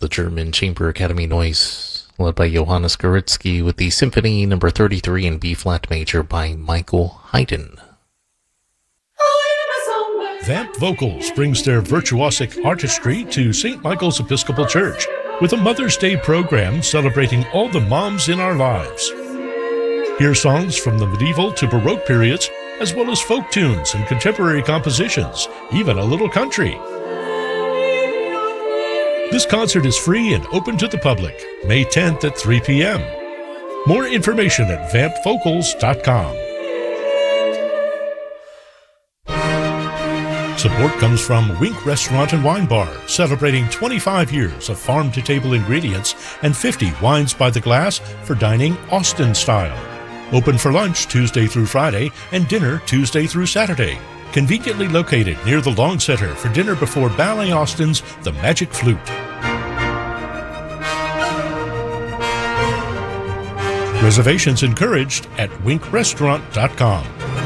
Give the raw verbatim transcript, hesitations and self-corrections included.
the German Chamber Academy Noise, led by Johannes Goritzky, with the Symphony number thirty-three in B-flat major by Michael Haydn. Vamp Vocals brings their virtuosic artistry to Saint Michael's Episcopal Church with a Mother's Day program celebrating all the moms in our lives. Hear songs from the medieval to Baroque periods, as well as folk tunes and contemporary compositions, even a little country. This concert is free and open to the public, May tenth at three p.m. More information at vamp vocals dot com. Support comes from Wink Restaurant and Wine Bar, celebrating twenty-five years of farm-to-table ingredients and fifty wines by the glass for dining Austin style. Open for lunch Tuesday through Friday and dinner Tuesday through Saturday. Conveniently located near the Long Center for dinner before Ballet Austin's The Magic Flute. Reservations encouraged at wink restaurant dot com.